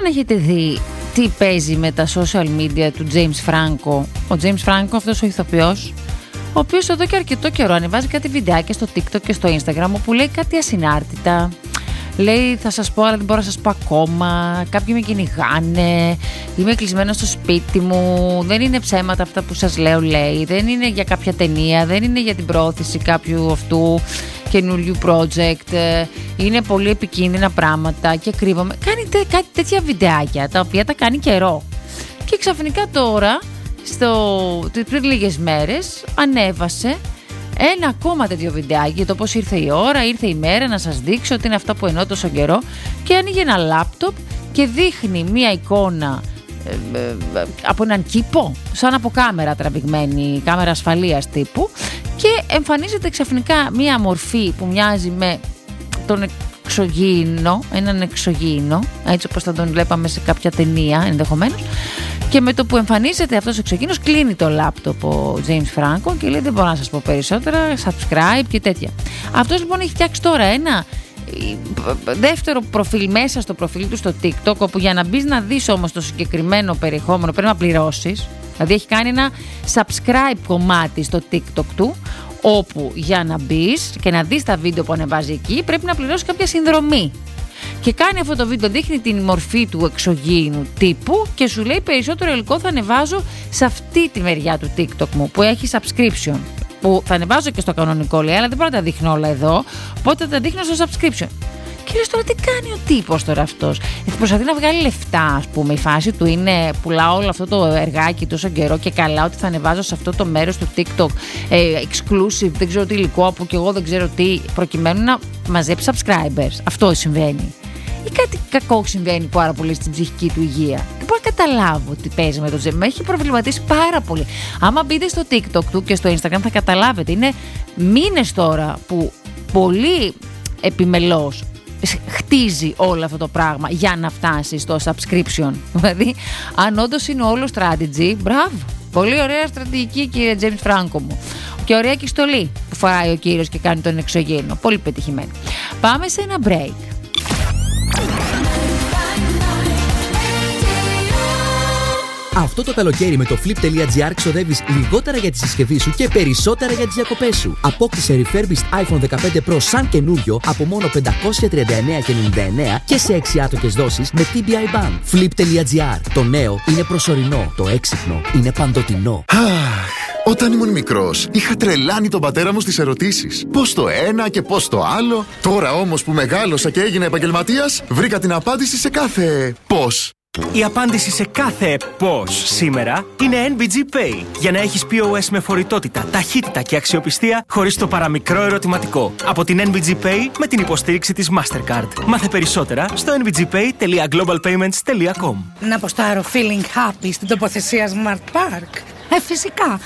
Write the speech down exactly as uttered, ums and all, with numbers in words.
αν έχετε δει τι παίζει με τα social media του James Franco. Ο James Franco, αυτός ο ηθοποιός, ο οποίος εδώ και αρκετό καιρό ανεβάζει κάτι βιντεάκια στο TikTok και στο Instagram όπου λέει κάτι ασυνάρτητα. Λέει, θα σας πω, αλλά δεν μπορώ να σας πω ακόμα. Κάποιοι με κυνηγάνε. Είμαι κλεισμένος στο σπίτι μου. Δεν είναι ψέματα αυτά που σας λέω, λέει. Δεν είναι για κάποια ταινία. Δεν είναι για την προώθηση κάποιου αυτού καινούριου project. Είναι πολύ επικίνδυνα πράγματα και κρύβομαι. Κάνει τε, κάτι τέτοια βιντεάκια τα οποία τα κάνει καιρό. Και ξαφνικά τώρα, στο, πριν λίγες μέρες, ανέβασε ένα ακόμα τέτοιο βιντεάκι, το πώς ήρθε η ώρα, ήρθε η μέρα να σας δείξω ότι είναι αυτά που εννοώ τόσο καιρό, και ανοίγει ένα λάπτοπ και δείχνει μία εικόνα ε, ε, από έναν κήπο, σαν από κάμερα τραβηγμένη, κάμερα ασφαλείας τύπου, και εμφανίζεται ξαφνικά μία μορφή που μοιάζει με τον εξωγήινο, έναν εξωγήινο, έτσι όπως θα τον βλέπαμε σε κάποια ταινία ενδεχομένως. Και με το που εμφανίζεται αυτός ο εξωγήινος, κλείνει το λάπτοπ ο James Franco και λέει, δεν μπορώ να σας πω περισσότερα, subscribe και τέτοια. Αυτός λοιπόν έχει φτιάξει τώρα ένα δεύτερο προφίλ μέσα στο προφίλ του στο TikTok, όπου για να μπεις να δεις όμως το συγκεκριμένο περιεχόμενο πρέπει να πληρώσεις. Δηλαδή έχει κάνει ένα subscribe κομμάτι στο TikTok του, όπου για να μπεις και να δεις τα βίντεο που ανεβάζει εκεί πρέπει να πληρώσεις κάποια συνδρομή. Και κάνει αυτό το βίντεο, δείχνει την μορφή του εξωγήινου τύπου και σου λέει, περισσότερο υλικό θα ανεβάζω σε αυτή τη μεριά του TikTok μου που έχει subscription. Που θα ανεβάζω και στο κανονικό, λέει, αλλά δεν μπορώ να τα δείχνω όλα εδώ, οπότε θα τα δείχνω στο subscription. Και λες τώρα, τι κάνει ο τύπος τώρα αυτός? Προσπαθεί να βγάλει λεφτά, ας πούμε. Η φάση του είναι, πουλάω όλο αυτό το εργάκι τόσο καιρό και καλά, ότι θα ανεβάζω σε αυτό το μέρος του TikTok ε, exclusive, δεν ξέρω τι υλικό, από και εγώ δεν ξέρω τι, προκειμένου να μαζέψει subscribers. Αυτό συμβαίνει. Ή κάτι κακό συμβαίνει πάρα πολύ στην ψυχική του υγεία? Δεν μπορώ να καταλάβω τι παίζει με το Τζέμ. Με έχει προβληματίσει πάρα πολύ. Άμα μπείτε στο TikTok του και στο Instagram θα καταλάβετε. Είναι μήνες τώρα που πολύ επιμελώς χτίζει όλο αυτό το πράγμα για να φτάσει στο subscription. Δηλαδή, αν όντως είναι όλο strategy, μπράβο. Πολύ ωραία στρατηγική, κύριε James Franco μου. Και ωραία και στολή που φοράει ο κύριος και κάνει τον εξωγήινο. Πολύ πετυχημένο. Πάμε σε ένα break. Αυτό το καλοκαίρι με το flip.gr ξοδεύεις λιγότερα για τη συσκευή σου και περισσότερα για τις διακοπές σου. Απόκτησε refurbished iPhone δεκαπέντε Pro σαν καινούριο από μόνο πεντακόσια τριάντα εννέα και ενενήντα εννέα και σε έξι άτοκες δόσεις με τι μπι άι Ban. flip.gr. Το νέο είναι προσωρινό. Το έξυπνο είναι παντοτινό. Όταν ήμουν μικρός, είχα τρελάνει τον πατέρα μου στις ερωτήσεις. Πώς το ένα και πώς το άλλο. Τώρα όμως που μεγάλωσα και έγινα επαγγελματίας, βρήκα την απάντηση σε κάθε πώς. Η απάντηση σε κάθε πώς σήμερα είναι εν μπι τζι Pay. Για να έχεις πι ο ες με φορητότητα, ταχύτητα και αξιοπιστία χωρίς το παραμικρό ερωτηματικό. Από την εν μπι τζι Pay με την υποστήριξη της Mastercard. Μάθε περισσότερα στο εν μπι τζι pay τελεία global payments τελεία com. Να αποστάρω feeling happy στην τοποθεσία Smart Park. Ε, φυσικά.